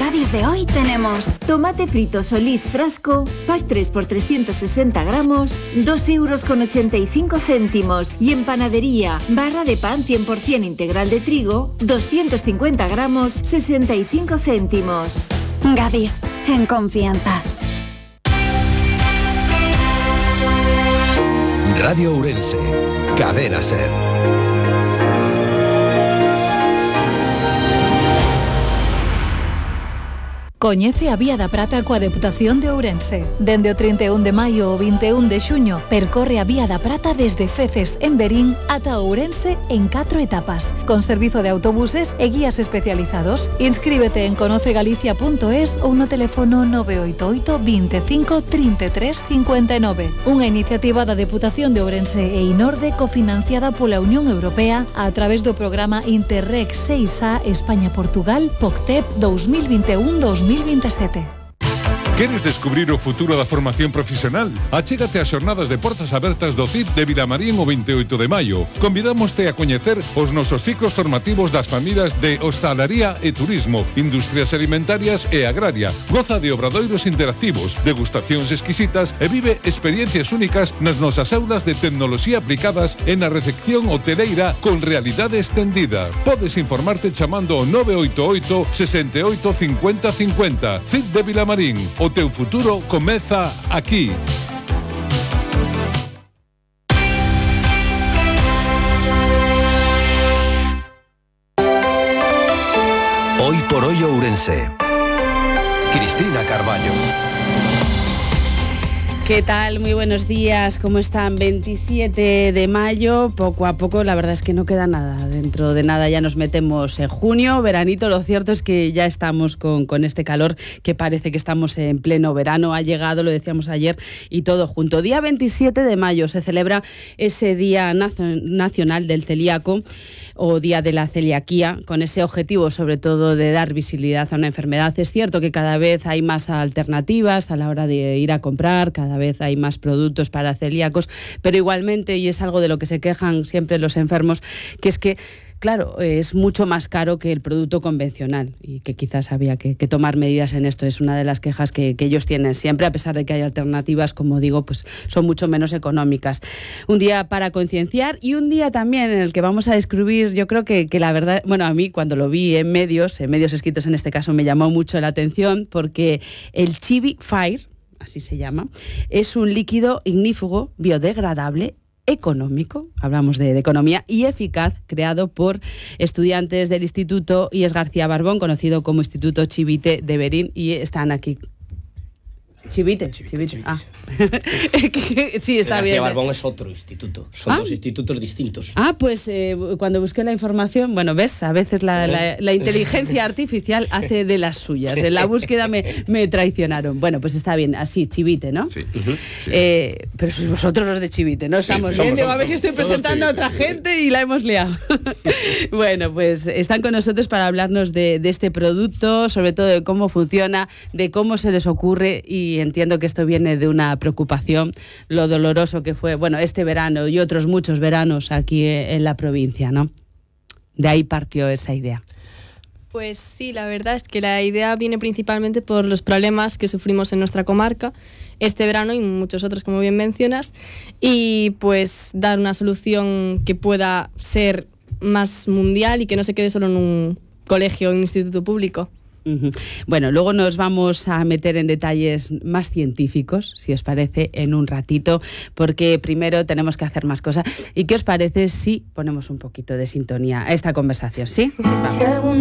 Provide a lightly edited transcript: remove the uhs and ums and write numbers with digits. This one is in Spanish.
Cádiz de hoy tenemos tomate frito Solís frasco, pack 3 por 360 gramos, 2,85 €. Y en panadería, barra de pan 100% integral de trigo, 250 gramos, 65 céntimos. Gadis, en confianza. Radio Ourense, Cadena SER. Coñece a Vía da Prata coa Deputación de Ourense. Dende o 31 de maio ao 21 de xuño, percorre a Vía da Prata desde Feces, en Verín, ata Ourense en 4 etapas, con servizo de autobuses e guías especializados. Inscríbete en conocegalicia.es ou no teléfono 988 25 33 59. Unha iniciativa da Deputación de Ourense e Inorde cofinanciada pola Unión Europea a través do programa Interreg 6A España-Portugal POCTEP 2021-2027. Queres descubrir o futuro da formación profesional? Achégate ás xornadas de portas abertas do CID de Vilamarín o 28 de maio. Convidámoste a coñecer os nosos ciclos formativos das familias de hostalaría e turismo, industrias alimentarias e agraria. Goza de obradoiros interactivos, degustacións exquisitas e vive experiencias únicas nas nosas aulas de tecnoloxía aplicadas e na recepción hoteleira con realidade extendida. Podes informarte chamando ao 988 68 50 50. CID de Vilamarín. O teu futuro comeza aquí. Hoy por hoy Ourense. Cristina Carballo. ¿Qué tal? Muy buenos días, ¿cómo están? 27 de mayo, poco a poco, la verdad es que no queda nada. Dentro de nada ya nos metemos en junio, veranito. Lo cierto es que ya estamos con este calor que parece que estamos en pleno verano. Ha llegado, lo decíamos ayer, y todo junto. Día 27 de mayo se celebra ese Día Nacional del Celíaco o Día de la Celiaquía, con ese objetivo sobre todo de dar visibilidad a una enfermedad. Es cierto que cada vez hay más alternativas a la hora de ir a comprar, cada vez hay más productos para celíacos, pero igualmente, y es algo de lo que se quejan siempre los enfermos, que es que claro, es mucho más caro que el producto convencional y que quizás había que tomar medidas en esto. Es una de las quejas que ellos tienen siempre, a pesar de que hay alternativas, como digo, pues son mucho menos económicas. Un día para concienciar y un día también en el que vamos a descubrir, yo creo que la verdad, bueno, a mí cuando lo vi en medios escritos en este caso, me llamó mucho la atención porque el Chibi Fire, así se llama, es un líquido ignífugo biodegradable económico, hablamos de economía, y eficaz, creado por estudiantes del Instituto IES García Barbón, conocido como Instituto Chivite de Verín, y están aquí. Chivite. Ah. Sí, está bien. García Barbón es otro instituto. Son dos institutos distintos. Pues cuando busqué la información, bueno, ves, a veces la inteligencia artificial hace de las suyas. En la búsqueda me traicionaron. Bueno, pues está bien, así, Chivite, ¿no? Sí. Sí. Pero sois vosotros los de Chivite, ¿no? Estamos bien. Digo, a ver si estoy presentando a otra gente y la hemos liado. Bueno, pues están con nosotros para hablarnos de este producto, sobre todo de cómo funciona, de cómo se les ocurre, y entiendo que esto viene de una preocupación, lo doloroso que fue, bueno, este verano y otros muchos veranos aquí en la provincia, ¿no? De ahí partió esa idea. Pues sí, la verdad es que la idea viene principalmente por los problemas que sufrimos en nuestra comarca este verano y muchos otros, como bien mencionas, y pues dar una solución que pueda ser más mundial y que no se quede solo en un colegio o un instituto público. Bueno, luego nos vamos a meter en detalles más científicos, si os parece, en un ratito, porque primero tenemos que hacer más cosas. ¿Y qué os parece si ponemos un poquito de sintonía a esta conversación? ¿Sí? Vamos.